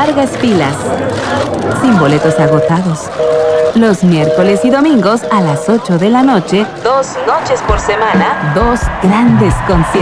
largas filas, sin boletos agotados. Los miércoles y domingos a las 8 de la noche, 2 noches por semana, 2 grandes conciertos.